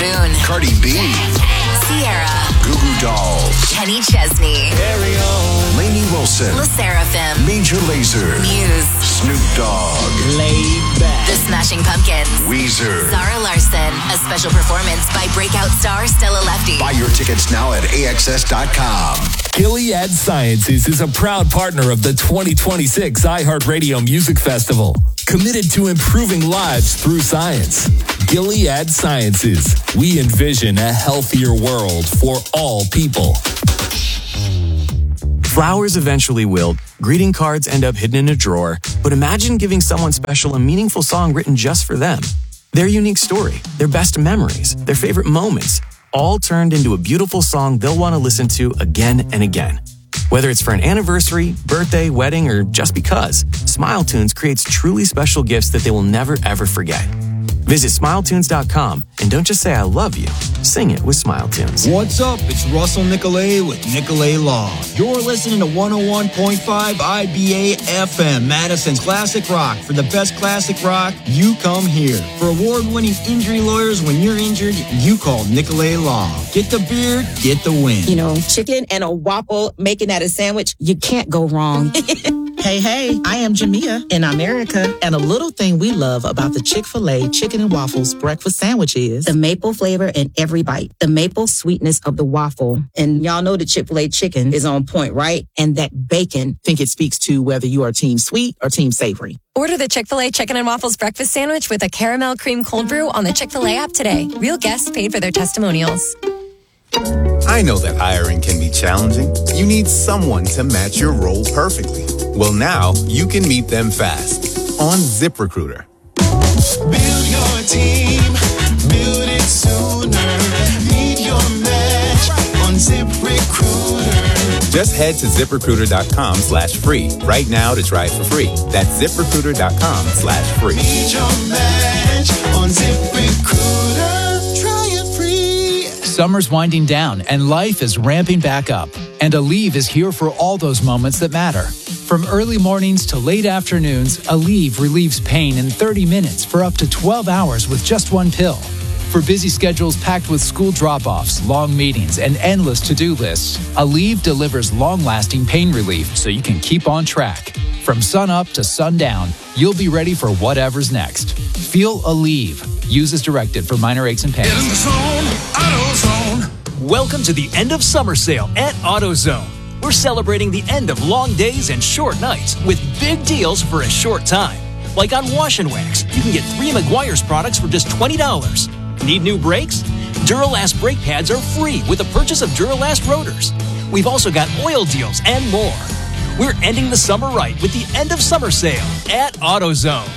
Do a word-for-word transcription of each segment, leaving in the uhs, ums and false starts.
Moon, Cardi B, Sierra, Goo Goo Dolls, Kenny Chesney, Carry on. Lainey Wilson, Le Seraphim, Major Lazer, Muse, Snoop Dogg, Laid back. The Smashing Pumpkins, Weezer. Zara Larson, a special performance by breakout star Stella Lefty. Buy your tickets now at A X S dot com. Gilead Sciences is a proud partner of the twenty twenty-six iHeartRadio Music Festival, committed to improving lives through science. Gilead Sciences. We envision a healthier world for all people. Flowers eventually wilt, greeting cards end up hidden in a drawer, but imagine giving someone special a meaningful song written just for them. Their unique story, their best memories, their favorite moments, all turned into a beautiful song they'll want to listen to again and again. Whether it's for an anniversary, birthday, wedding, or just because, SmileTunes creates truly special gifts that they will never ever forget. Visit Smile Tunes dot com and don't just say I love you, sing it with SmileTunes. What's up? It's Russell Nicolay with Nicolay Law. You're listening to one oh one point five I B A F M, Madison's Classic Rock. For the best classic rock, you come here. For award-winning injury lawyers, when you're injured, you call Nicolay Law. Get the beard, get the win. You know, chicken and a waffle, making that a sandwich, you can't go wrong. Hey, hey, I am Jamia in America, and a little thing we love about the Chick-fil-A Chicken and Waffles breakfast sandwich is the maple flavor in every bite, the maple sweetness of the waffle. And y'all know the Chick-fil-A chicken is on point, right? And that bacon. Think it speaks to whether you are team sweet or team savory. Order the Chick-fil-A Chicken and Waffles breakfast sandwich with a caramel cream cold brew on the Chick-fil-A app today. Real guests paid for their testimonials. I know that hiring can be challenging. You need someone to match your role perfectly. Well, now you can meet them fast on ZipRecruiter. Build your team, build it sooner. Meet your match on ZipRecruiter. Just head to ZipRecruiter.com slash free right now to try it for free. That's ZipRecruiter.com slash free. Meet your match on ZipRecruiter. Try it free. Summer's winding down and life is ramping back up. And Aleve is here for all those moments that matter. From early mornings to late afternoons, Aleve relieves pain in thirty minutes for up to twelve hours with just one pill. For busy schedules packed with school drop-offs, long meetings, and endless to-do lists, Aleve delivers long-lasting pain relief so you can keep on track. From sun up to sundown, you'll be ready for whatever's next. Feel Aleve. Use as directed for minor aches and pains. Get in the zone, AutoZone. Welcome to the end of summer sale at AutoZone. We're celebrating the end of long days and short nights with big deals for a short time. Like on Wash and Wax, you can get three Meguiar's products for just twenty dollars. Need new brakes? Duralast brake pads are free with the purchase of Duralast rotors. We've also got oil deals and more. We're ending the summer right with the end of summer sale at AutoZone.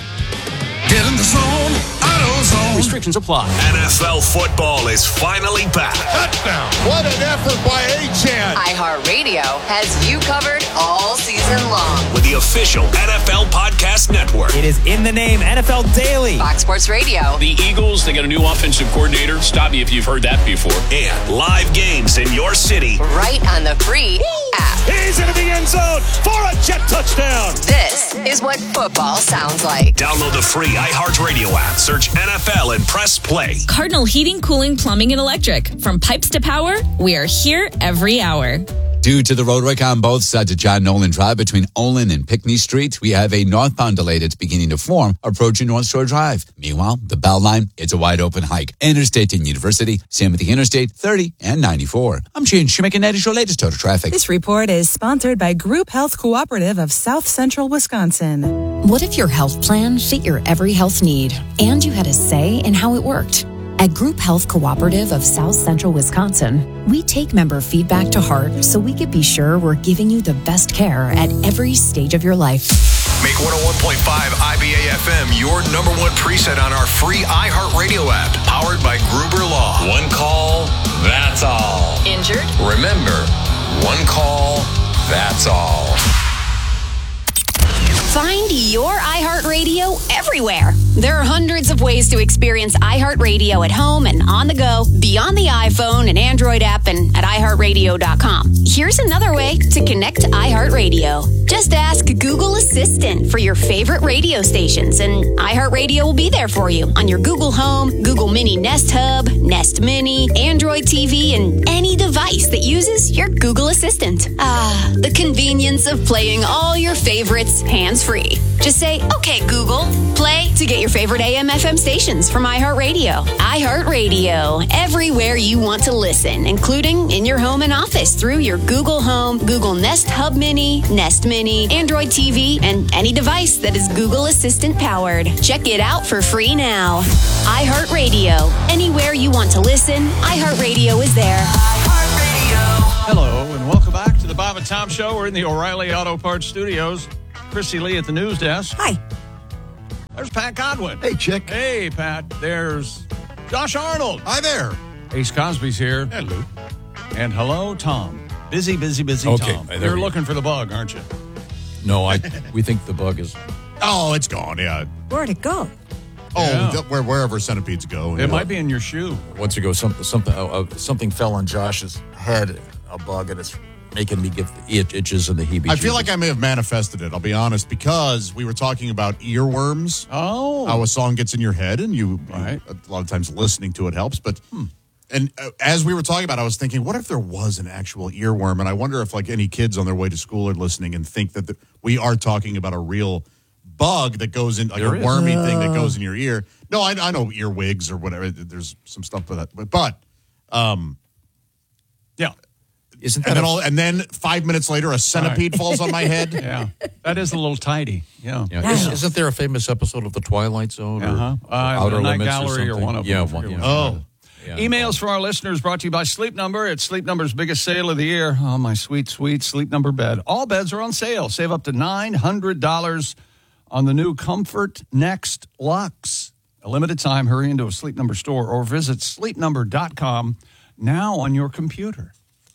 Get in the zone, AutoZone. Restrictions apply. N F L football is finally back. Touchdown. What an effort by Achane. iHeartRadio has you covered all season long. With the official N F L Podcast Network. It is in the name, N F L Daily. Fox Sports Radio. The Eagles, they got a new offensive coordinator. Stop me if you've heard that before. And live games in your city. Right on the free Woo! app. He's into the end zone for a jet touchdown. This is what football sounds like. Download the free iHeartRadio app. Search N F L and press play. Cardinal Heating, Cooling, Plumbing, and Electric. From pipes to power, we are here every hour. Due to the roadwork on both sides of John Nolan Drive between Olin and Pinckney Street, we have a northbound delay that's beginning to form approaching North Shore Drive. Meanwhile, the Bell Line, it's a wide open hike. Interstate and University, same with the Interstate thirty and ninety-four. I'm Shane Schmick, and that is your latest total traffic. This report is sponsored by Group Health Cooperative of South Central Wisconsin. What if your health plan fit your every health need and you had a say in how it worked? At Group Health Cooperative of South Central Wisconsin, we take member feedback to heart so we can be sure we're giving you the best care at every stage of your life. Make one oh one point five I B A F M your number one preset on our free iHeartRadio app, powered by Gruber Law. One call, that's all. Injured? Remember, one call, that's all. Find your iHeartRadio everywhere. There are hundreds of ways to experience iHeartRadio at home and on the go, beyond the iPhone and Android app and at i heart radio dot com. Here's another way to connect to iHeartRadio. Just ask Google Assistant for your favorite radio stations, and iHeartRadio will be there for you on your Google Home, Google Mini Nest Hub, Nest Mini, Android T V, and any device that uses your Google Assistant. Ah, the convenience of playing all your favorites hands-free. Just say, okay, Google, play to get your favorite A M F M stations from iHeartRadio. iHeartRadio, everywhere you want to listen, including in your home and office through your Google Home, Google Nest Hub Mini, Nest Mini, Android T V, and any device that is Google Assistant powered. Check it out for free now. iHeartRadio, anywhere you want to listen, iHeartRadio is there. Hello, and welcome back to the Bob and Tom Show. We're in the O'Reilly Auto Parts Studios. Chrissy Lee at the news desk. Hi. There's Pat Godwin. Hey, chick. Hey, Pat. There's Josh Arnold. Hi there. Ace Cosby's here. Hello. And hello, Tom. Busy, busy, busy Okay, Tom. there You're we looking for the bug, aren't you? No, I. We think the bug is. Oh, it's gone, yeah. Where'd it go? Oh, Yeah. th- where, wherever centipedes go. It might be in your shoe. Once ago, something something uh, uh, something fell on Josh's head, a bug, and it's making me get the itch, itches and the heebie. I feel like I may have manifested it, I'll be honest, because we were talking about earworms. Oh. How a song gets in your head, and you, Right. you a lot of times listening to it helps. But, and uh, as we were talking about it, I was thinking, what if there was an actual earworm? And I wonder if, like, any kids on their way to school are listening and think that the, we are talking about a real bug that goes in, like There a is. wormy thing that goes in your ear. No, I, I know earwigs or whatever. There's some stuff with that. But, but um, Yeah. Isn't and that then, a- all, and then five minutes later, a centipede falls on my head. Yeah. That is a little tidy. Yeah. Yeah. Is, isn't there a famous episode of The Twilight Zone or Uh-huh. Uh, Outer the Night Limits Gallery or something? one of them. Yeah, I one, forget yeah. what Oh. Yeah. Emails from our listeners brought to you by Sleep Number. It's Sleep Number's biggest sale of the year. Oh, my sweet, sweet Sleep Number bed. All beds are on sale. Save up to nine hundred dollars on the new Comfort Next Luxe. A limited time, hurry into a Sleep Number store or visit sleep number dot com now on your computer.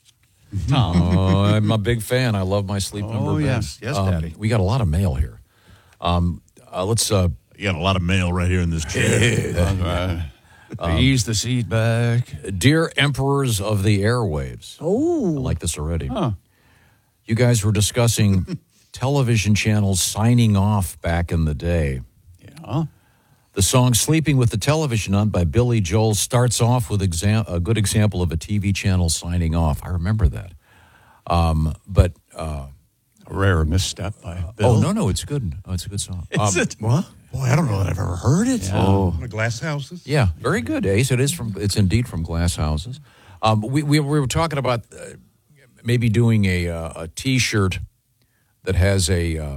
Tom. Oh, I'm a big fan. I love my Sleep Oh, Number bed. yes. Yes, Um, Daddy. We got a lot of mail here. Um, uh, let's. Uh, You got a lot of mail right here in this chair. Um, Ease the seat back. Dear Emperors of the Airwaves. Oh. I like this already. Huh. You guys were discussing television channels signing off back in the day. Yeah. The song Sleeping with the Television On by Billy Joel starts off with exam- a good example of a T V channel signing off. I remember that. Um, but... Uh, a rare misstep by Bill. Oh, no, no, it's good. Oh, it's a good song. Is Um, it? What? Boy, I don't know that I've ever heard it. Yeah. Oh. The Glass Houses? Yeah, very good, Ace. It is from. It's indeed from Glass Houses. Um, we, we we were talking about uh, maybe doing a uh, a T-shirt that has a uh,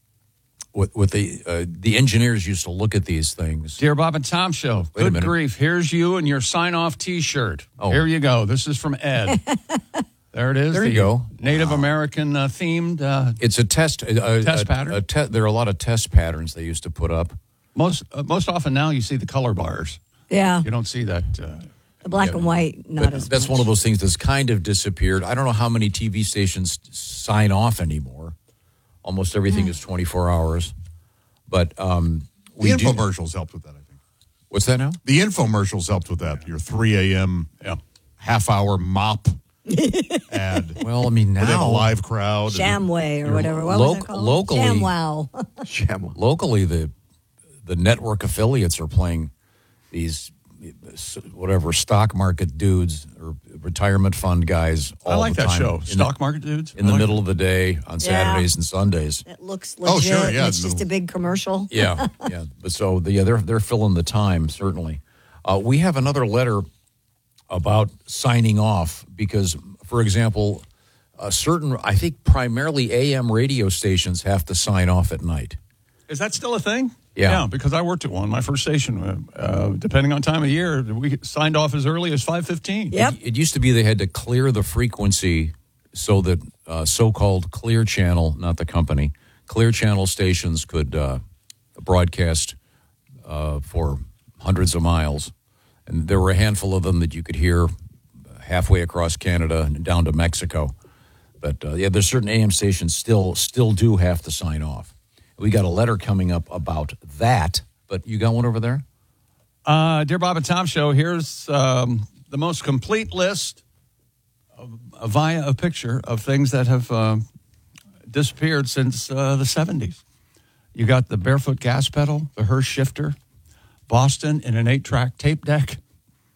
with with the uh, the engineers used to look at these things. Dear Bob and Tom Show, Wait a good minute. grief. Here's you and your sign-off T-shirt. Oh. Here you go. This is from Ed. There it is. There you the go. Native American uh, themed. Uh, It's a test a, Test a, pattern? A te- there are a lot of test patterns they used to put up. most uh, most often now you see the color bars. Yeah. You don't see that. Uh, The black Yeah. and white, not But as that's much. one of those things that's kind of disappeared. I don't know how many T V stations sign off anymore. Almost everything is twenty-four hours. But um, The we do- infomercials helped with that, I think. What's that now? The infomercials helped with that. Your three a.m. Yeah. half-hour mop ad. Well, I mean, Where they have a now live crowd. Shamway or whatever. What Loc- was it called? locally- ShamWow. Locally, the the network affiliates are playing these whatever stock market dudes or retirement fund guys. All I like the that time show. in Stock the, market dudes. in I the like middle of the day on Saturdays and Sundays. It looks Oh, legit. sure, yeah, It's no. just a big commercial. Yeah, yeah. But so the, yeah, they're they're filling the time certainly. Uh, we have another letter about signing off because, for example, a certain I think primarily A M radio stations have to sign off at night. Is that still a thing? Yeah. because I worked at one. My first station, uh, uh, depending on time of year, we signed off as early as five fifteen. Yep. It, it used to be they had to clear the frequency so that uh, so-called Clear Channel, not the company, Clear Channel stations could uh, broadcast uh, for hundreds of miles. And there were a handful of them that you could hear halfway across Canada and down to Mexico. But, uh, yeah, there's certain A M stations still still do have to sign off. We got a letter coming up about that, but you got one over there? Uh, Dear Bob and Tom Show, here's um, the most complete list of, uh, via a picture of things that have uh, disappeared since uh, the seventies. You got the barefoot gas pedal, the Hirsch shifter, Boston in an eight-track tape deck,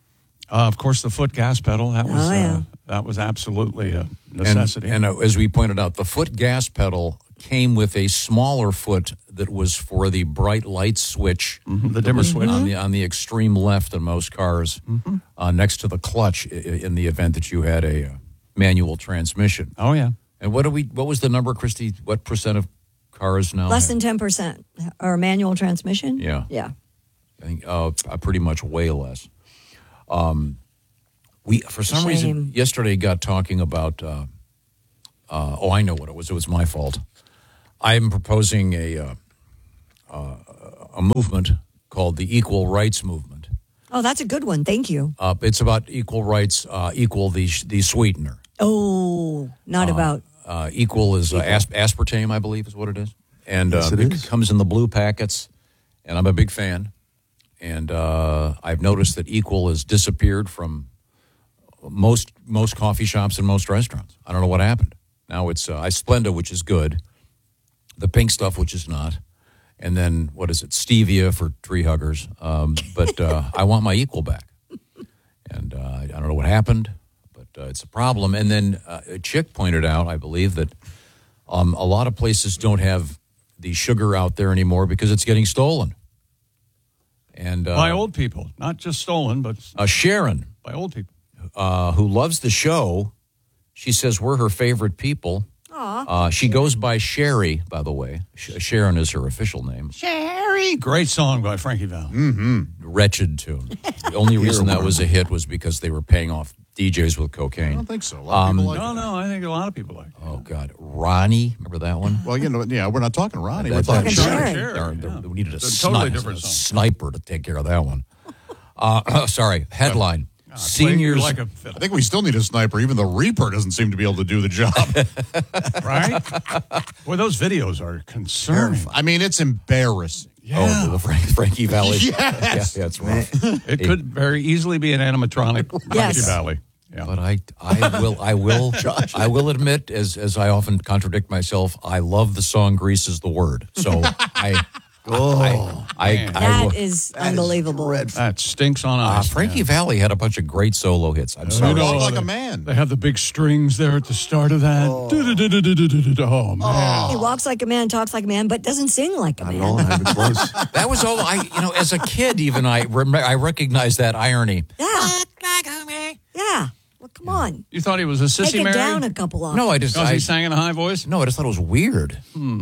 Uh, of course, the foot gas pedal. That was Oh, yeah. uh, that was absolutely a necessity. And, and uh, as we pointed out, the foot gas pedal came with a smaller foot that was for the bright light switch, mm-hmm, the that dimmer was switch on the on the extreme left in most cars, mm-hmm. uh, next to the clutch, i- in the event that you had a uh, manual transmission. Oh yeah. And what do we? What was the number, Christy? What percent of cars now? Less have- than ten percent or manual transmission. Yeah. Yeah. I think uh, uh, pretty much way less. Um, we for some Shame. reason yesterday got talking about. Uh, uh, oh, I know what it was. It was my fault. I am proposing a uh, uh, a movement called the Equal Rights Movement. Oh, that's a good one. Thank you. Uh, it's about equal rights, uh, equal the the sweetener. Oh, not Uh, about. Uh, equal is uh, as- aspartame, I believe, is what it is, and Yes, uh, it it is. comes in the blue packets. And I'm a big fan. And uh, I've noticed that Equal has disappeared from most most coffee shops and most restaurants. I don't know what happened. Now it's uh, Splenda, which is good, the pink stuff, which is not, and then what is it, stevia for tree huggers. Um, but uh, I want my Equal back, and uh, I don't know what happened, but uh, it's a problem. And then uh, a chick pointed out, I believe, that um, a lot of places don't have the sugar out there anymore because it's getting stolen. And uh, by old people, not just stolen, but uh, Sharon, by old people. uh, who loves the show, she says we're her favorite people. Aw. Uh, she goes by Sherry, by the way. Sh- Sharon is her official name. Sherry. Great song by Frankie Valli. Mm-hmm. Wretched tune. The only reason that was a hit was because they were paying off D Js with cocaine. I don't think so. A lot of people like no, it. no, I think a lot of people like it. Oh, God. Ronnie, remember that one? Well, you know, yeah, we're not talking Ronnie. That- We're talking that- Sharon. There- there- We needed a, It's a totally sni- different a song. sniper to take care of that one. Uh, sorry, headline. Uh, Seniors. like a I think we still need a sniper. Even the Reaper doesn't seem to be able to do the job. right? Boy, those videos are concerning. I mean, it's embarrassing. Yeah. Oh, the Frank, Frankie Valley. Yes. Yeah, yeah, it's rough. It could very easily be an animatronic Frankie Yes. Valli. Yeah. But I, I will, I will, I will admit, as as I often contradict myself, I love the song "Grease is the Word." So I, Oh, I, I, I, That will- is unbelievable. That stinks on uh, us. Frankie yeah. Valley had a bunch of great solo hits. I'm You sorry. know, Walk like they- a man. They have the big strings there at the start of that. Du-du-du-du-du-du-du-du. Oh, man. He walks like a man, talks like a man, but doesn't sing like a not man. at all. Not even close. That was all I, you know, as a kid, even I, rem- I recognized that irony. Yeah. Yeah. Well, come on. You thought he was a sissy Take it Mary? down a couple of. No, I just, Because I, he sang in a high voice? no, I just thought it was weird.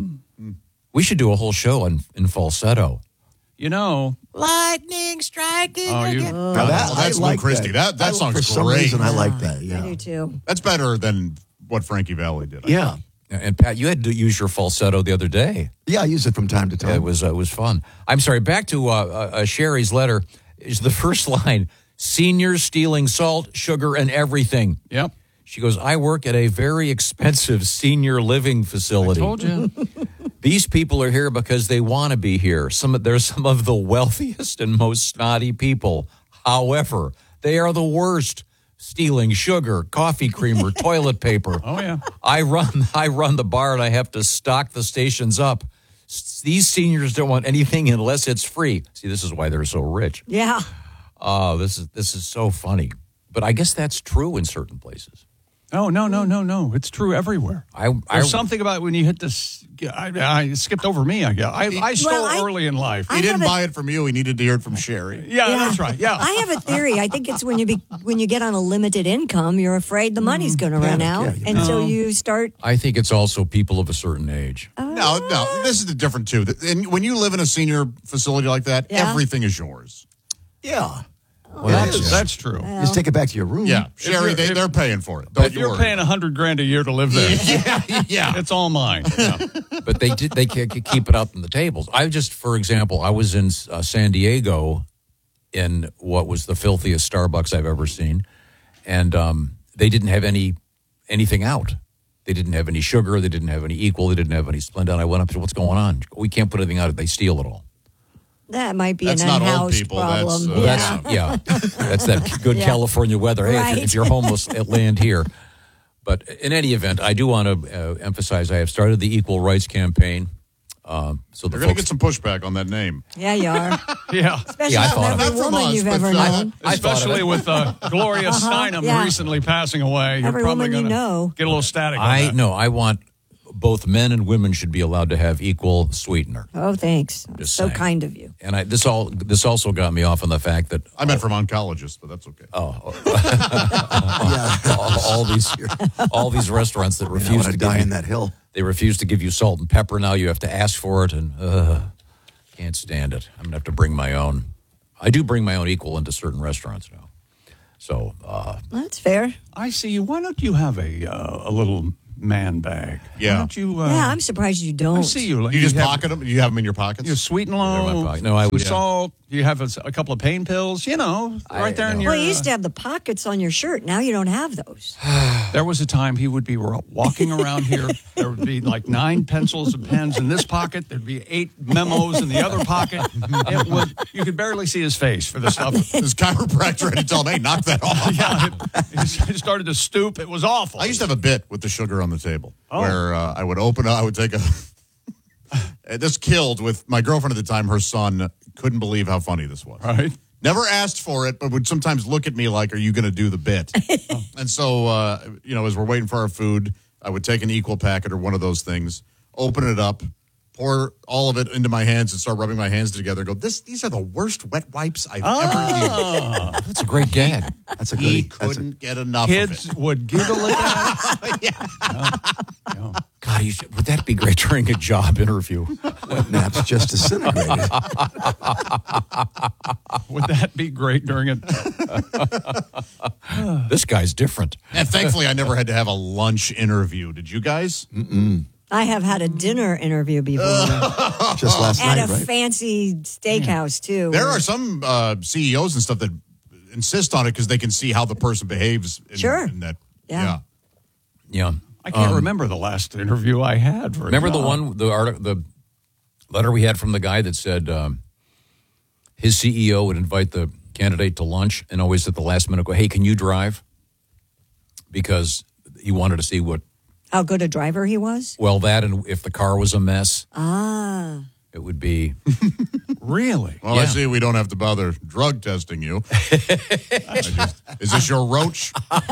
We should do a whole show in, in falsetto. You know. Lightning striking. Oh, you. Now Now that- that- that's I Lou like Christie. That, that, I- song's for some great. reason I like that. I Yeah. do too. That's better than what Frankie Valli did. I Yeah. think. And Pat, you had to use your falsetto the other day. Yeah, I use it from time to time. It was uh, it was fun. I'm sorry. Back to uh, uh, uh, Sherry's letter. Is the first line: seniors stealing salt, sugar, and everything. Yep. She goes, I work at a very expensive senior living facility. Told you. These people are here because they want to be here. Some of, they're some of the wealthiest and most snotty people. However, they are the worst. Stealing sugar, coffee creamer, toilet paper. Oh, yeah. I run I run the bar and I have to stock the stations up. S- These seniors don't want anything unless it's free. See, this is why they're so rich. Yeah. Oh, this is this is so funny. But I guess that's true in certain places. No, no, no, no, no. It's true everywhere. I, I There's something about when you hit this. I, I it skipped over me. I guess I, I stole Well, I- early in life. I He didn't have a- buy it from you. He needed to hear it from Sherry. yeah, that's right. Yeah. I have a theory. I think it's when you be, when you get on a limited income, you're afraid the money's going to run out, yeah, you and so know. you start. I think it's also people of a certain age. No, no, this is the different too. And when you live in a senior facility like that, Yeah. everything is yours. Yeah. Well, that's, that's true. Just take it back to your room. Yeah, Sherry, you're- they, if- they're paying for it. But Don't you you're worry. paying a hundred grand a year to live there. Yeah, yeah. It's all mine. Yeah. But they did, they can't keep it up on the tables. I just, for example, I was in uh, San Diego in what was the filthiest Starbucks I've ever seen, and um, they didn't have any anything out. They didn't have any sugar. They didn't have any Equal. They didn't have any Splenda. And I went up to, what's going on? We can't put anything out. They steal it all. That might be That's an not old unhoused people, problem. that's, uh, Well, yeah. that's yeah, that's that good Yeah. California weather. Hey, if, you're, Right. if you're homeless, land here. But in any event, I do want to uh, emphasize I have started the Equal Rights campaign. Uh, so the You're going to folks, get some pushback on that name. Yeah, you are. Yeah. Especially Yeah, I from thought of every it. Not from woman us, you've but, ever uh, known. I thought of Especially it. with uh, Gloria Uh-huh, Steinem yeah. recently passing away. You're Every probably woman you gonna know. get a little static on I that. no, I want both men and women should be allowed to have equal sweetener. Oh, thanks. Just so saying. kind of you. And I this all this also got me off on the fact that I meant from oncologists, but that's okay. oh, all, all these all these restaurants that I refuse want to to give die you, in that hill. they refuse to give you salt and pepper now. You have to ask for it, and uh, can't stand it. I'm gonna have to bring my own. I do bring my own equal into certain restaurants now. So uh, That's fair. I see you. Why don't you have a uh, a little man bag? Yeah. Why don't you? Uh, yeah, I'm surprised you don't. I see you. Like, You just have, pocket them? You have them in your pockets? You sweet and They're in my low. pocket. No, I would- some salt. You have a, a couple of pain pills. You know, I- right there in no. your. Well, you used to have the pockets on your shirt. Now you don't have those. There was a time he would be ro- walking around here. There would be like nine pencils and pens in this pocket. There'd be eight memos in the other pocket. It would, you could barely see his face for the stuff. His chiropractor had to tell him, hey, knock that off. Yeah, it, it started to stoop. It was awful. I used to have a bit with the sugar on the table Oh. where uh, I would open up, I would take a. This killed with my girlfriend at the time. Her son couldn't believe how funny this was. Right. Never asked for it, but would sometimes look at me like, are you going to do the bit? And so, uh, you know, as we're waiting for our food, I would take an equal packet or one of those things, open it up, pour all of it into my hands and start rubbing my hands together and go, this, these are the worst wet wipes I've ever used. that's a great gag. That's a He good. That's a, couldn't get enough Kids of it. would giggle at that. Yeah. God, you should, would that be great during a job interview? naps just disintegrated. Would that be great during it? This guy's different. And thankfully, I never had to have a lunch interview. Did you guys? Mm-mm. I have had a dinner interview before. Just last At night, a right? fancy steakhouse, too. There are some uh, C E Os and stuff that insist on it because they can see how the person behaves. In, Sure. in that, Yeah. Yeah. I can't Um, remember the last interview I had. For a Remember the job. one, the article, the letter we had from the guy that said um, his C E O would invite the candidate to lunch and always at the last minute go, "Hey, can you drive?" Because he wanted to see what. How good a driver he was? Well, that and if the car was a mess, Ah. it would be. Really? Well, I see we don't have to bother drug testing you. I just, is this your roach?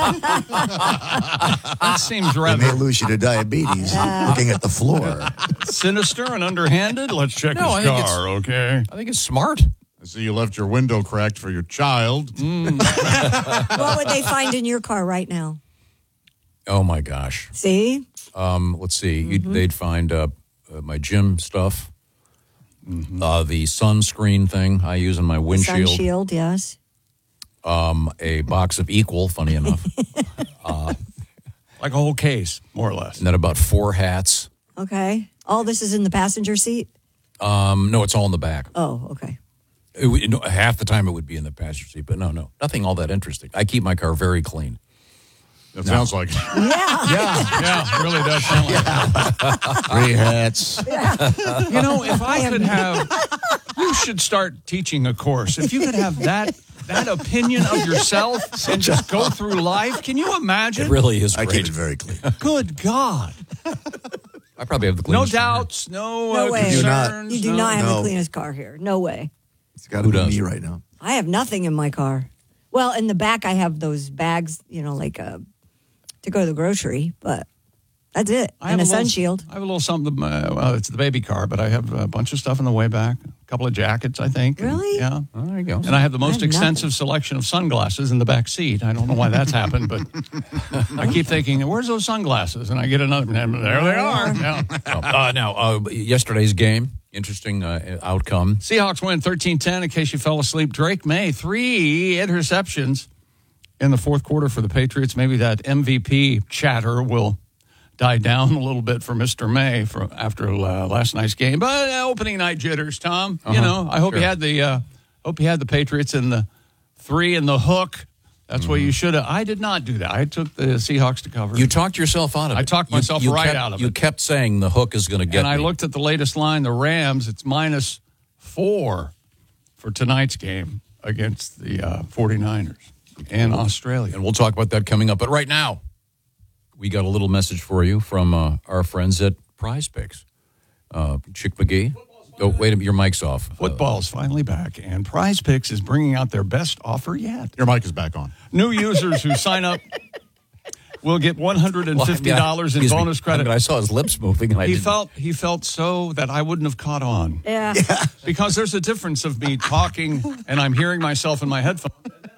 That seems They may rather lose you to diabetes looking at the floor. sinister and underhanded. Let's check No, I his think car, okay? I think it's smart. I see you left your window cracked for your child. What would they find in your car right now? Oh my gosh. See? Um, let's see. You'd They'd find uh, uh, my gym stuff, uh, the sunscreen thing I use in my windshield, Sun shield, yes. um, a box of Equal, funny enough, uh, Like a whole case, more or less. and then about four hats. Okay. All this is in the passenger seat? Um, no, it's all in the back. Oh, okay. It would- no, half the time it would be in the passenger seat, but no, no, nothing all that interesting. I keep my car very clean. That sounds like Yeah. Yeah, yeah, it really does sound like Three hats. You know, if I could have, you should start teaching a course. If you could have that that opinion of yourself and just go through life, can you imagine? It really is I great. keep it very clean. Good God. I probably have the No cleanest car. doubts, no, No uh, way. You do not. concerns. You do no- not have No. the cleanest car here. No way. It's got to Who be does? me right now. I have nothing in my car. Well, in the back, I have those bags, you know, like uh, to go to the grocery, but that's it. I And have a sun little- shield. I have a little something. Uh, well, it's the baby car, but I have a bunch of stuff in the way back. A couple of jackets, I think. and- Really? yeah. Oh, there you go. And I have the I most have extensive nothing. selection of sunglasses in the back seat. I don't know why that's happened, but I keep thinking, "Where's those sunglasses?" And I get another. And there they are. Yeah. uh, now, uh, yesterday's game, interesting uh, outcome. Seahawks win thirteen ten. In case you fell asleep, Drake May three interceptions in the fourth quarter for the Patriots. Maybe that M V P chatter will die down a little bit for Mister May for after uh, last night's game. But uh, opening night jitters, Tom. You Uh-huh. know, I hope Sure. you had the uh, hope you had the Patriots in the three and the hook. That's what you should have. I did not do that. I took the Seahawks to cover. You talked yourself out of it. I talked You- myself you right kept- out of you it. kept saying the hook is going to get and I me. looked at the latest line, the Rams, it's minus four for tonight's game against the uh, 49ers in Australia. And we'll talk about that coming up. But right now, we got a little message for you from uh, our friends at Prize Picks. Uh, Chick McGee. Oh, wait a minute, your mic's off. Football's finally back, and Prize Picks is bringing out their best offer yet. Your mic is back on. New users who sign up will get one hundred fifty dollars Well, I mean, in bonus I credit. mean, I saw his lips moving. And I he didn't- felt he felt so that I wouldn't have caught on. Yeah. Because there's a difference of me talking and I'm hearing myself in my headphones.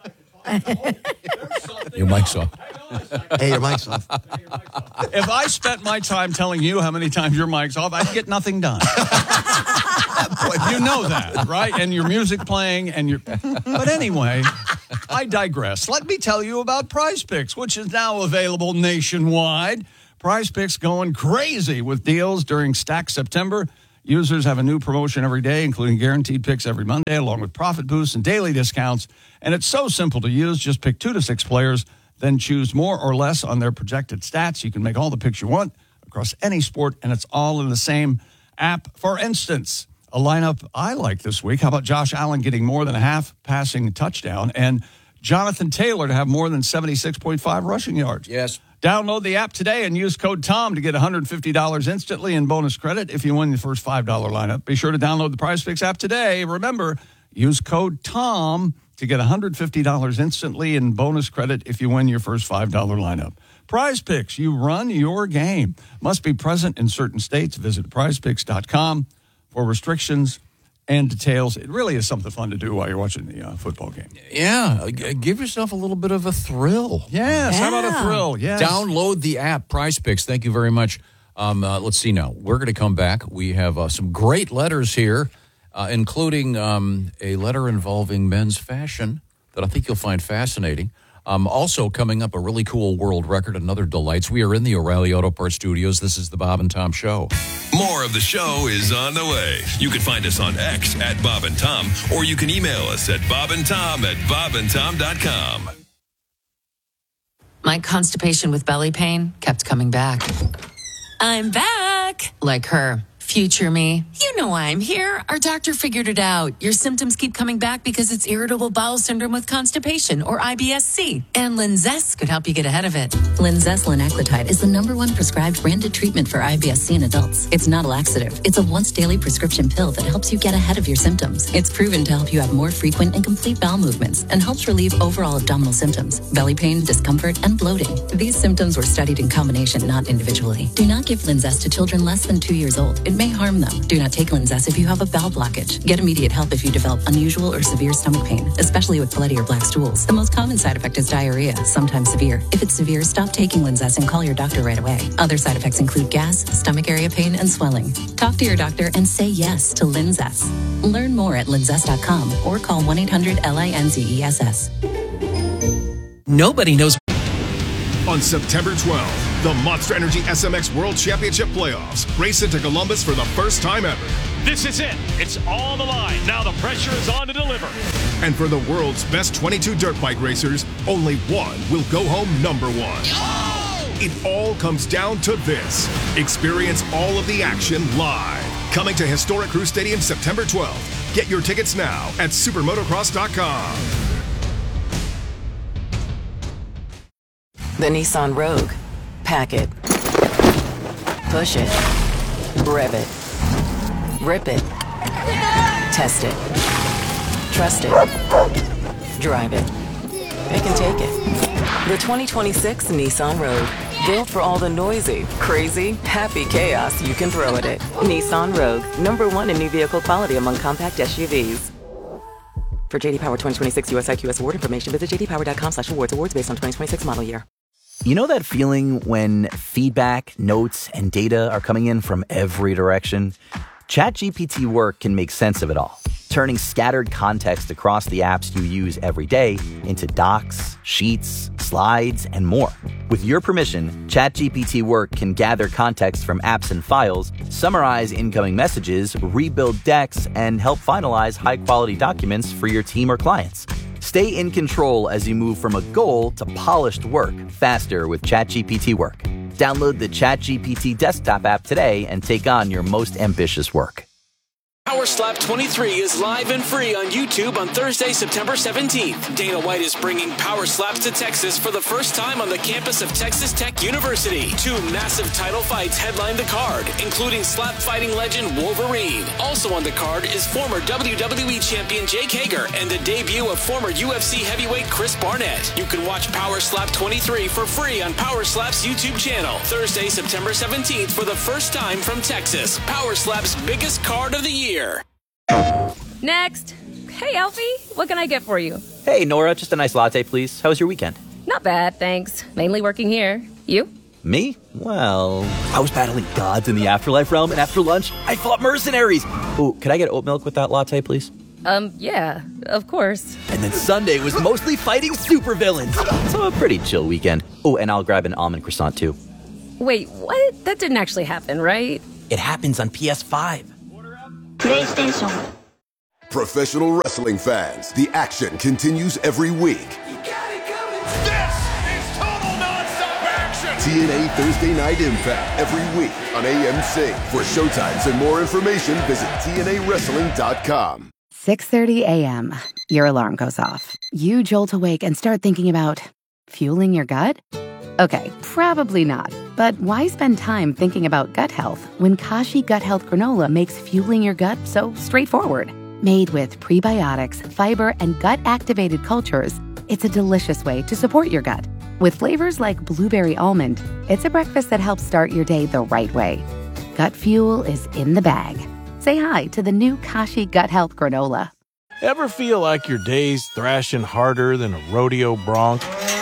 Your mic's off. Hey, your mic's off. If I spent my time telling you how many times your mic's off, I'd get nothing done. You know that, right? And your music playing and your But anyway, I digress. Let me tell you about Prize Picks, which is now available nationwide. Prize Picks going crazy with deals during Stack September. Users have a new promotion every day, including guaranteed picks every Monday, along with profit boosts and daily discounts. And it's so simple to use. Just pick two to six players, then choose more or less on their projected stats. You can make all the picks you want across any sport, and it's all in the same app. For instance, a lineup I like this week. How about Josh Allen getting more than a half passing touchdown and Jonathan Taylor to have more than seventy-six point five rushing yards? Yes. Download the app today and use code TOM to get one hundred fifty dollars instantly in bonus credit if you win the first five dollars lineup. Be sure to download the Prize Picks app today. Remember, use code TOM to get one hundred fifty dollars instantly in bonus credit if you win your first five dollars lineup. Prize Picks, you run your game. Must be present in certain states. Visit prize picks dot com for restrictions and details. It really is something fun to do while you're watching the uh, football game. Yeah, g- give yourself a little bit of a thrill. Yes, how about a Yeah. thrill? Yes. Download the app, Prize Picks. Thank you very much. Um, uh, let's see now. We're going to come back. We have uh, some great letters here, uh, including um, a letter involving men's fashion that I think you'll find fascinating. Um, also coming up, a really cool world record, another delights. We are in the O'Reilly Auto Parts Studios. This is the Bob and Tom Show. More of the show is on the way. You can find us on X at Bob and Tom, or you can email us at bob and tom at bob and tom dot com. My constipation with belly pain kept coming back. I'm back. Like her. Future me. You know why I'm here. Our doctor figured it out. Your symptoms keep coming back because it's irritable bowel syndrome with constipation, or I B S C. And Linzess could help you get ahead of it. Linzess linaclotide is the number one prescribed branded treatment for I B S C in adults. It's not a laxative. It's a once daily prescription pill that helps you get ahead of your symptoms. It's proven to help you have more frequent and complete bowel movements and helps relieve overall abdominal symptoms, belly pain, discomfort, and bloating. These symptoms were studied in combination, not individually. Do not give Linzess to children less than two years old. It may harm them. Do not take Linzess if you have a bowel blockage. Get immediate help if you develop unusual or severe stomach pain, especially with bloody or black stools. The most common side effect is diarrhea, sometimes severe. If it's severe, stop taking Linzess and call your doctor right away. Other side effects include gas, stomach area pain, and swelling. Talk to your doctor and say yes to Linzess. Learn more at linzess dot com or call one eight hundred L I N Z E S S. Nobody knows. On September twelfth, the Monster Energy S M X World Championship Playoffs race into Columbus for the first time ever. This is it. It's on the line. Now the pressure is on to deliver. And for the world's best twenty-two dirt bike racers, only one will go home number one. It all comes down to this. Experience all of the action live. Coming to historic Crew Stadium September twelfth. Get your tickets now at supermotocross dot com. The Nissan Rogue. Pack it. Push it. Rev it. Rip it. Test it. Trust it. Drive it. It can take it. The twenty twenty-six Nissan Rogue. Built for all the noisy, crazy, happy chaos you can throw at it. Nissan Rogue. Number one in new vehicle quality among compact S U Vs. For J D Power twenty twenty-six U S I Q S award information, visit j d power dot com slash awards. Awards based on twenty twenty-six model year. You know that feeling when feedback, notes, and data are coming in from every direction? ChatGPT Work can make sense of it all, turning scattered context across the apps you use every day into docs, sheets, slides, and more. With your permission, ChatGPT Work can gather context from apps and files, summarize incoming messages, rebuild decks, and help finalize high-quality documents for your team or clients. Stay in control as you move from a goal to polished work faster with ChatGPT Work. Download the ChatGPT desktop app today and take on your most ambitious work. Power Slap twenty-three is live and free on YouTube on Thursday, September seventeenth. Dana White is bringing Power Slaps to Texas for the first time on the campus of Texas Tech University. Two massive title fights headline the card, including slap fighting legend Wolverine. Also on the card is former W W E champion Jake Hager and the debut of former U F C heavyweight Chris Barnett. You can watch Power Slap twenty-three for free on Power Slap's YouTube channel. Thursday, September seventeenth for the first time from Texas. Power Slap's biggest card of the year. Next. Hey, Alfie, what can I get for you? Hey, Nora, just a nice latte, please. How was your weekend? Not bad, thanks. Mainly working here. You? Me? Well, I was battling gods in the afterlife realm, and after lunch, I fought mercenaries. Ooh, could I get oat milk with that latte, please? Um, yeah, of course. And then Sunday was mostly fighting supervillains. So a pretty chill weekend. Oh, and I'll grab an almond croissant, too. Wait, what? That didn't actually happen, right? It happens on P S five. PlayStation. Professional wrestling fans, the action continues every week. This is total nonstop action. T N A Thursday Night Impact every week on A M C. For showtimes and more information, visit T N A wrestling dot com. six thirty a.m. Your alarm goes off. You jolt awake and start thinking about fueling your gut? Okay, probably not. But why spend time thinking about gut health when Kashi Gut Health Granola makes fueling your gut so straightforward? Made with prebiotics, fiber, and gut-activated cultures, it's a delicious way to support your gut. With flavors like blueberry almond, it's a breakfast that helps start your day the right way. Gut fuel is in the bag. Say hi to the new Kashi Gut Health Granola. Ever feel like your day's thrashing harder than a rodeo bronc?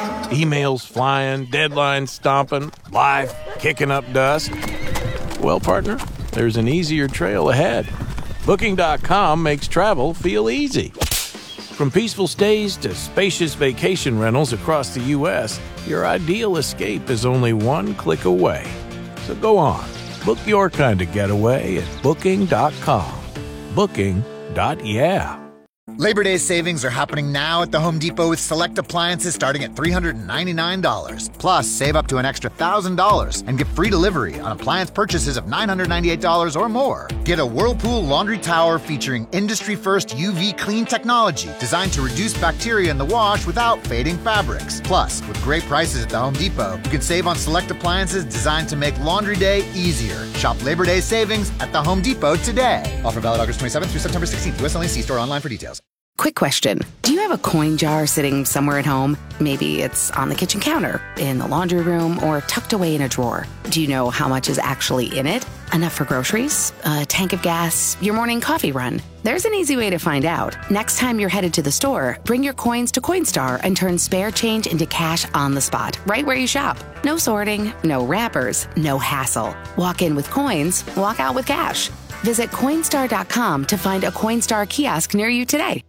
Emails flying, deadlines stomping, life kicking up dust? Well, partner, there's an easier trail ahead. Booking dot com makes travel feel easy. From peaceful stays to spacious vacation rentals across the U S, your ideal escape is only one click away. So go on, book your kind of getaway at Booking dot com. Booking. Yeah. Labor Day savings are happening now at the Home Depot with select appliances starting at three hundred ninety-nine dollars. Plus, save up to an extra one thousand dollars and get free delivery on appliance purchases of nine hundred ninety-eight dollars or more. Get a Whirlpool laundry tower featuring industry-first U V clean technology designed to reduce bacteria in the wash without fading fabrics. Plus, with great prices at the Home Depot, you can save on select appliances designed to make laundry day easier. Shop Labor Day savings at the Home Depot today. Offer valid August twenty-seventh through September sixteenth. U S only. See store online for details. Quick question. Do you have a coin jar sitting somewhere at home? Maybe it's on the kitchen counter, in the laundry room, or tucked away in a drawer. Do you know how much is actually in it? Enough for groceries? A tank of gas? Your morning coffee run? There's an easy way to find out. Next time you're headed to the store, bring your coins to Coinstar and turn spare change into cash on the spot, right where you shop. No sorting, no wrappers, no hassle. Walk in with coins, walk out with cash. Visit Coinstar dot com to find a Coinstar kiosk near you today.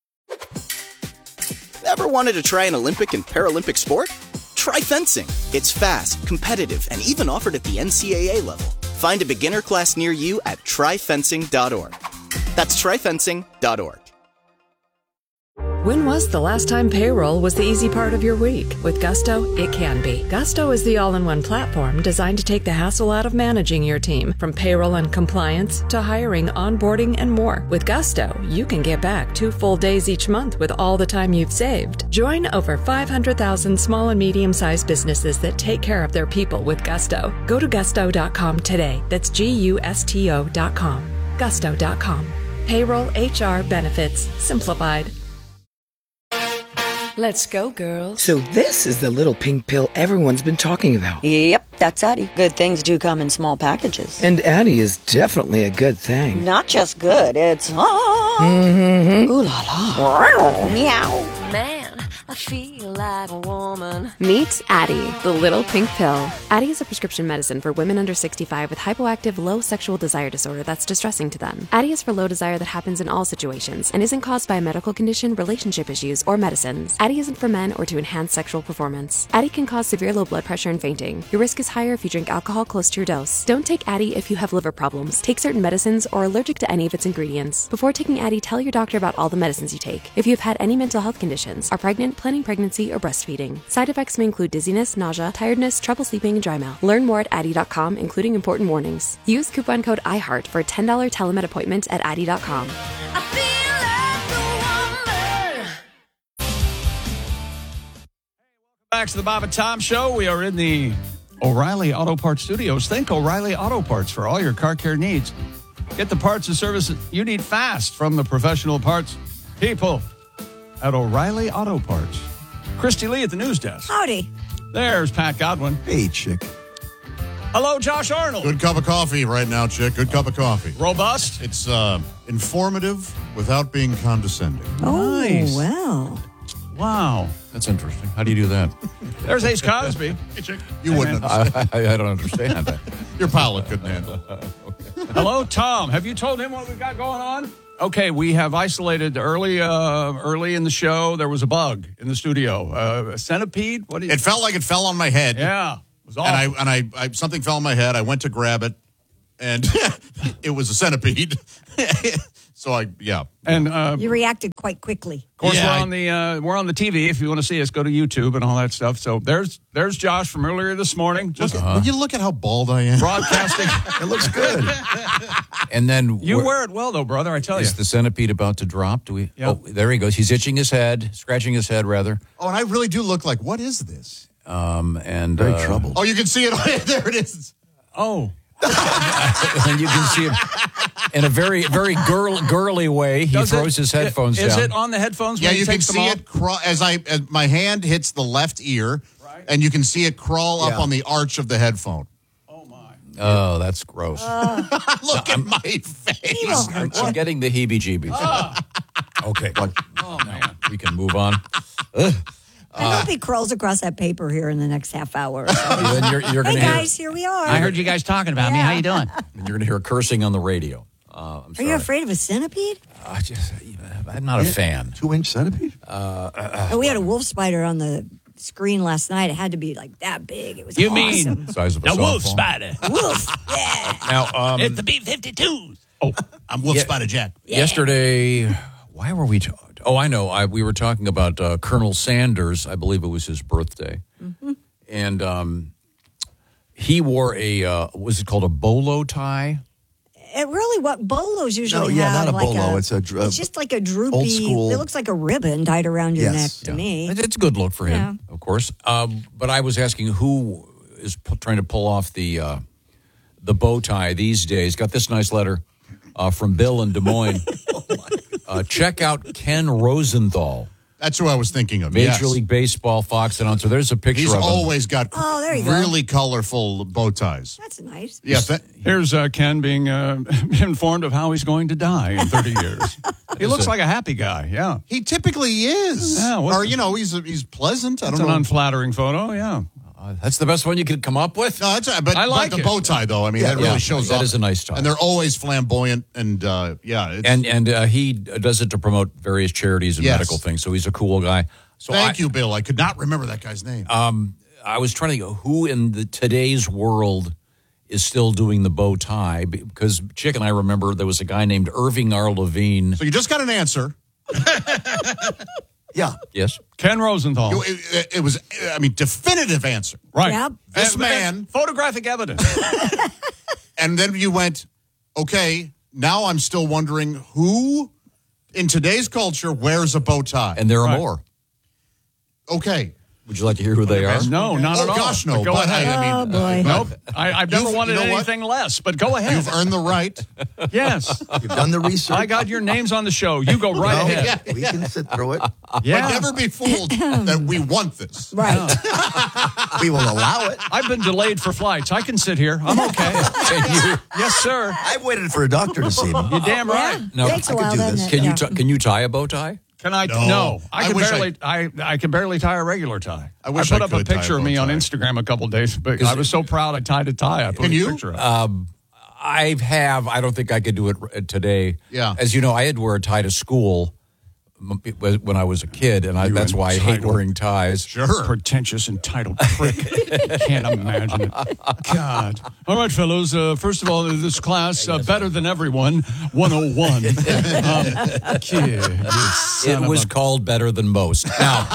Ever wanted to try an Olympic and Paralympic sport? Try fencing. It's fast, competitive, and even offered at the N C double A level. Find a beginner class near you at try fencing dot org. That's try fencing dot org. When was the last time payroll was the easy part of your week? With Gusto, it can be. Gusto is the all-in-one platform designed to take the hassle out of managing your team, from payroll and compliance to hiring, onboarding, and more. With Gusto, you can get back two full days each month with all the time you've saved. Join over five hundred thousand small and medium-sized businesses that take care of their people with Gusto. Go to gusto dot com today. That's G U S T O dot com. gusto dot com. Payroll, H R, benefits, simplified. Let's go, girls. So this is the little pink pill everyone's been talking about. Yep, that's Addie. Good things do come in small packages. And Addie is definitely a good thing. Not just good, it's... Ah. Mm-hmm. Ooh la la. Meow. Man, I feel like a woman. Meet Addie, the little pink pill. Addie is a prescription medicine for women under sixty-five with hypoactive low sexual desire disorder that's distressing to them. Addie is for low desire that happens in all situations and isn't caused by a medical condition, relationship issues, or medicines. Addie isn't for men or to enhance sexual performance. Addie can cause severe low blood pressure and fainting. Your risk is higher if you drink alcohol close to your dose. Don't take Addie if you have liver problems, take certain medicines, or are allergic to any of its ingredients. Before taking Addie, tell your doctor about all the medicines you take. If you have had any mental health conditions, are pregnant, planning pregnancy, or breastfeeding. Side effects may include dizziness, nausea, tiredness, trouble sleeping, and dry mouth. Learn more at Addy dot com, including important warnings. Use coupon code iHeart for a ten dollars telemed appointment at Addy dot com. Back to the Bob and Tom Show. We are in the O'Reilly Auto Parts Studios. Think O'Reilly Auto Parts for all your car care needs. Get the parts and services you need fast from the professional parts people at O'Reilly Auto Parts. Christy Lee at the news desk. Howdy. There's Pat Godwin. Hey, chick. Hello, Josh Arnold. Good cup of coffee right now, chick. Good cup of coffee. Robust. It's uh, informative without being condescending. Oh, Nice. well. Wow. That's interesting. How do you do that? There's Ace Cosby. Hey, chick. You wouldn't understand. I, I don't understand that. Your palate couldn't handle it. Hello, Tom. Have you told him what we've got going on? Okay, we have isolated early uh, early in the show. There was a bug in the studio. Uh, a centipede? What? Do you... It felt like it fell on my head. Yeah. It was awful. And, I, and I, I, something fell on my head. I went to grab it, and it was a centipede. So I, yeah. And uh, You reacted quite quickly. Of course, Yeah, we're I- on the uh, we're on the T V. If you want to see us, go to YouTube and all that stuff. So there's there's Josh from earlier this morning. Just Look at- Would you look at how bald I am? broadcasting. It looks good. And then You where- wear it well, though, brother. I tell you. Is the centipede about to drop? Do we? Yeah. Oh, there he goes. He's itching his head, scratching his head, rather. Oh, and I really do look like, what is this? Um, and Very uh, troubled. Oh, you can see it. There it is. Oh. and you can see him in a very, very girl, girly way. He Does throws it- his headphones Is down. it on the headphones? Yeah, when he you can takes them see off? it crawl as I as my hand hits the left ear, and you can see it crawl up Yeah. on the arch of the headphone. Oh, that's gross. Look at my face. I'm, I'm getting the heebie-jeebies. Ah. Okay. Oh, man. We can move on. Ugh. I hope he crawls across that paper here in the next half hour. Or so. Then you're, you're hey, gonna hear, guys, here we are. I heard you guys talking about me. How you doing? and you're going to hear cursing on the radio. Uh, I'm Are sorry. you afraid of a centipede? I just, I'm not a fan. Two-inch centipede? Uh, uh, Oh, we had a wolf spider on the screen last night. It had to be like that big. It was You awesome. mean size of a the wolf softball. spider? Wolf, yeah. Now, um, It's the B fifty-twos. Oh, I'm Wolf Yeah. Spider Jack. yesterday, why were we? Ta- oh, I know. I, we were talking about uh, Colonel Sanders. I believe it was his birthday, Mm-hmm. and um, he wore a uh, was it called a bolo tie? It really what bolos usually No, yeah, have. not a like bolo. A, It's a dr- It's just like a droopy. old school- It looks like a ribbon tied around your Yes. neck to Yeah. me. It- It's a good look for him, Yeah. of course. Um, but I was asking who is p- trying to pull off the uh, the bow tie these days. Got this nice letter uh, from Bill in Des Moines. uh, check out Ken Rosenthal, That's who I was thinking of. Major yes. League Baseball Fox announcer. There's a picture He's of him. always got Oh, there you go. really colorful bow ties. That's nice. Yeah, that, here's uh, Ken being uh, informed of how he's going to die in thirty years. He looks like a happy guy. Yeah. he typically is. Yeah, what- or, you know, he's he's pleasant. I That's don't an know. unflattering photo. Yeah. Uh, that's the best one you could come up with. No, that's but, I like but the it. bow tie, though. I mean, that really Yeah, shows that up. is a nice tie. And they're always flamboyant. And, uh, yeah. It's, and and uh, he does it to promote various charities and Yes. medical things. So he's a cool guy. So thank I, you, Bill. I could not remember that guy's name. Um, I was trying to go who in the today's world is still doing the bow tie because Chick and I remember there was a guy named Irving R. Levine. So you just got an answer. Yeah. Yes. Ken Rosenthal. It, it- it was, I mean, definitive answer. Right. Yep. This Uh, man. Photographic evidence. And then you went, okay, now I'm still wondering who in today's culture wears a bow tie. And there are Right. more. Okay. Would you like to hear who they are? No, not Oh, at all. gosh, no. But go But ahead. I mean, Oh, boy. Nope. I, I've never You've- wanted you know what? anything less, but go ahead. You've earned the right. Yes. You've done the research. I got your names on the show. You go right No, ahead. yeah, we can sit through it. Yeah. But never be fooled that we want this. Right. We will allow it. I've been delayed for flights. I can sit here. I'm okay. you, yes, sir. I've waited for a doctor to see me. You're damn right. No, Takes a I could while, do doesn't this. it? Can you Yeah. t- can you tie a bow tie? Can I? No. No, I I can wish barely. I, I can barely tie a regular tie. I wish put I up a could tie a picture of bow me on tie. Instagram a couple days, but I was so proud I tied a tie. I put Can a you? picture of it. Um, I have. I don't think I could do it r- today. Yeah. As you know, I had to wear a tie to school when I was a kid, and I, that's why I hate wearing ties. Sure. Pretentious, entitled prick. Can't imagine it. God. All right, fellows. Uh, first of all, this class, uh, better than everyone, one oh one. um, kid, it was a- called Better Than Most. Now,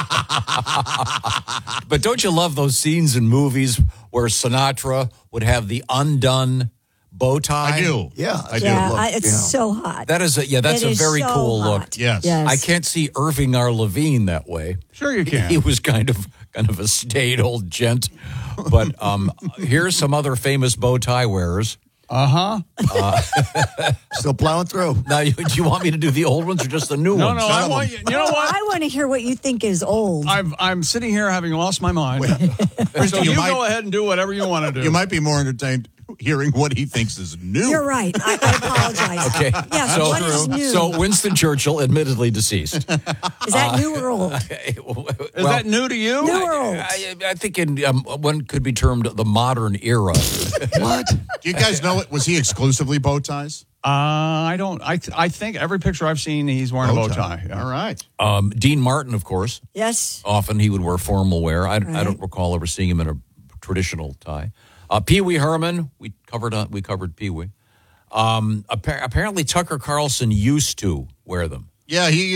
but don't you love those scenes in movies where Sinatra would have the undone bow tie? I do. Yeah, I do. Yeah, Look, I, it's yeah. so hot. That is a, yeah, that's It a is very so cool hot. look. Yes. Yes. I can't see Irving R. Levine that way. Sure you can. He was kind of kind of a staid old gent. But um, here's some other famous bow tie wearers. Uh-huh. Uh, Still plowing through. Now, you, do you want me to do the old ones or just the new No, ones? no, I want you. You know what? I want to hear what you think is old. I'm I'm sitting here having lost my mind. So you, you might- go ahead and do whatever you want to do. You might be more entertained hearing what he thinks is new. You're right. I, I apologize. Okay. Yes, so, what is new? so Winston Churchill, admittedly deceased. Is that uh, new or old? Is that new to you? New or old? I, I think in, um, one could be termed the modern era. What? Do you guys know it? Was he exclusively bow ties? Uh, I don't. I th- I think every picture I've seen, he's wearing Bow a bow tie. tie. Yeah. All right. Um, Dean Martin, of course. Yes. Often he would wear formal wear. I, I Right. don't recall ever seeing him in a traditional tie. Uh, Pee Wee Herman, we covered uh, we covered Pee Wee. Um, appa- apparently Tucker Carlson used to wear them. Yeah, he